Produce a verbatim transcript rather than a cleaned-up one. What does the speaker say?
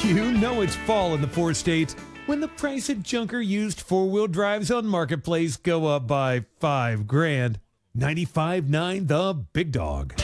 You know it's fall in the four states when the price of junker used four-wheel drives on Marketplace go up by five grand. ninety-five point nine The Big Dog.